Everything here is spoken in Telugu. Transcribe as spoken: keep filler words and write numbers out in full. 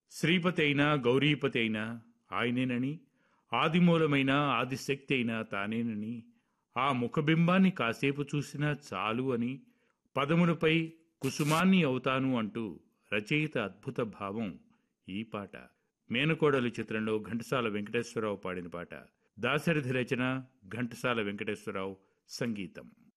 శ్రీపతి అయినా గౌరీపతి అయినా ఆయనేనని, ఆదిమూలమైన ఆదిశక్తి అయినా తానేనని, ఆ ముఖబింబాన్ని కాసేపు చూసినా చాలు అని, పదములపై కుసుమాన్ని అవుతాను అంటూ రచయిత అద్భుత భావం ఈ పాట. మేనకోడలు చిత్రంలో ఘంటసాల వెంకటేశ్వరరావు పాడిన పాట. దాశరథి రచన, ఘంటసాల వెంకటేశ్వరరావు సంగీతం.